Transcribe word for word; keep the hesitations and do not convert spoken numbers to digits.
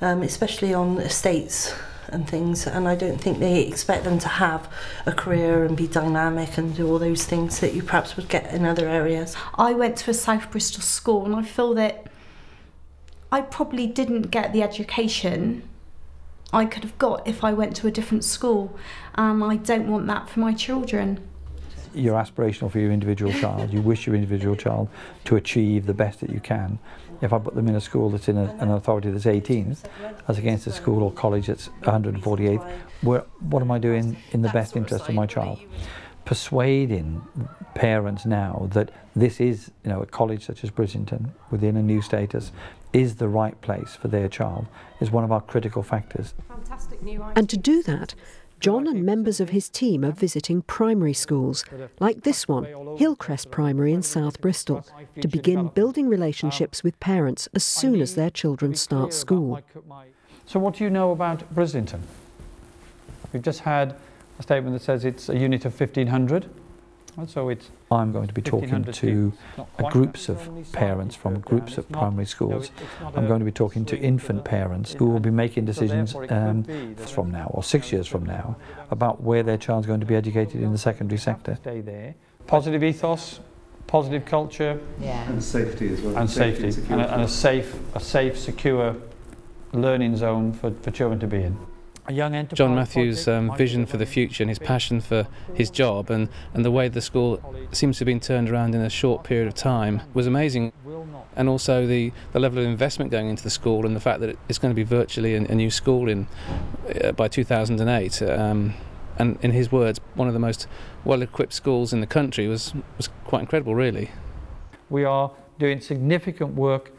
um, especially on estates and things, and I don't think they expect them to have a career and be dynamic and do all those things that you perhaps would get in other areas. I went to a South Bristol school, and I feel that I probably didn't get the education I could have got if I went to a different school, and I don't want that for my children. You're aspirational for your individual child. You wish your individual child to achieve the best that you can. If I put them in a school that's in a, an authority that's eighteen, as against a school or college that's one hundred forty-eighth, where, what am I doing in the best interest of my child? Persuading parents now that this is, you know, a college such as Brislington, within a new status, is the right place for their child, is one of our critical factors. And to do that, John and members of his team are visiting primary schools, like this one, Hillcrest Primary in South Bristol, to begin building relationships with parents as soon as their children start school. So what do you know about Brislington? We've just had a statement that says it's a unit of fifteen hundred. So it's I'm going to be talking to groups of parents from groups of primary schools. I'm going to be talking to infant parents who will be making decisions um, from now or six years from now about where their child's going to be educated in the secondary sector. Positive ethos, positive culture, yeah. and safety as well. And safety, safety and, and a safe, a safe, secure learning zone for, for children to be in. John Matthews' um, vision for the future and his passion for his job and, and the way the school seems to have been turned around in a short period of time was amazing. And also the, the level of investment going into the school and the fact that it's going to be virtually a, a new school in uh, by two thousand eight. Um, and in his words, one of the most well-equipped schools in the country was, was quite incredible, really. We are doing significant work